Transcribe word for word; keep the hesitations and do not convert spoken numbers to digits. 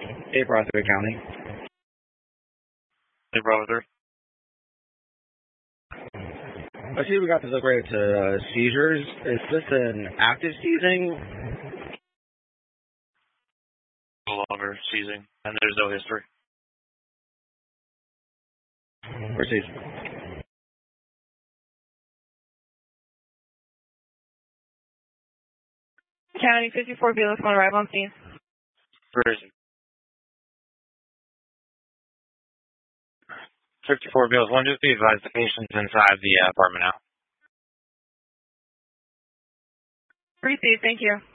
Hey, Prospect County. Hey, brother. I see we got to look right to uh, seizures. Is this an active seizing? No longer seizing, and there's no history. Or seizing? County fifty-four Beals, going to arrive on scene. Where is it? fifty-four Beals, one, just be advised the patient's inside the uh, apartment now. Received, thank you.